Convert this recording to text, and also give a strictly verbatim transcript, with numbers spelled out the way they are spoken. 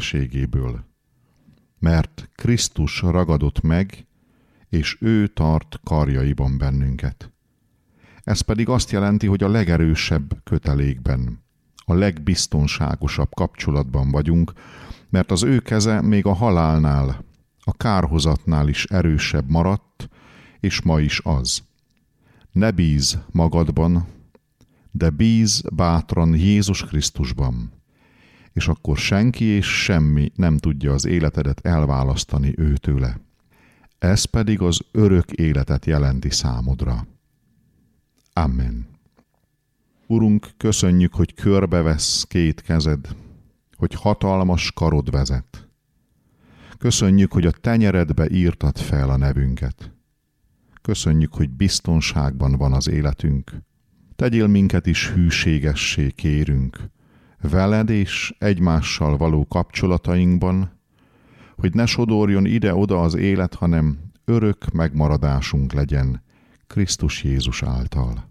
közelségéből. Mert Krisztus ragadott meg, és ő tart karjaiban bennünket. Ez pedig azt jelenti, hogy a legerősebb kötelékben, a legbiztonságosabb kapcsolatban vagyunk, mert az ő keze még a halálnál, a kárhozatnál is erősebb maradt, és ma is az. Ne bíz magadban, de bíz bátran Jézus Krisztusban, és akkor senki és semmi nem tudja az életedet elválasztani őtőle. Ez pedig az örök életet jelenti számodra. Amen. Urunk, köszönjük, hogy körbevesz két kezed, hogy hatalmas karod vezet. Köszönjük, hogy a tenyeredbe írtad fel a nevünket. Köszönjük, hogy biztonságban van az életünk. Tegyél minket is hűségessé, kérünk, veled és egymással való kapcsolatainkban, hogy ne sodorjon ide-oda az élet, hanem örök megmaradásunk legyen Krisztus Jézus által.